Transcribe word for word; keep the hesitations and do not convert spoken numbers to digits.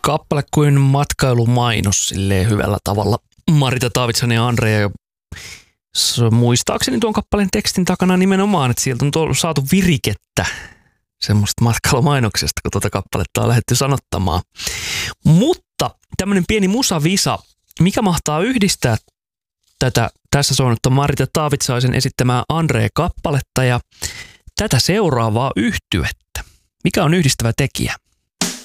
kappale kuin matkailumainos silleen hyvällä tavalla. Marita Taavitsainen ja Andrea ja muistaakseni tuon kappaleen tekstin takana nimenomaan, että sieltä on tuo, saatu virikettä semmoista matkailumainoksesta, kun tuota kappaletta on lähdetty sanottamaan. Mutta tämmöinen pieni musavisa, mikä mahtaa yhdistää tätä tässä soinutta Marita Taavitsaisen esittämää Andrea-kappaletta ja tätä seuraavaa yhtyettä. Mikä on yhdistävä tekijä?